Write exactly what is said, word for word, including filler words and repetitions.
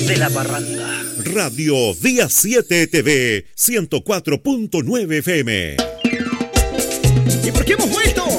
de la parranda. Radio Día siete T V ciento cuatro punto nueve F M. ¿Y por qué hemos vuelto?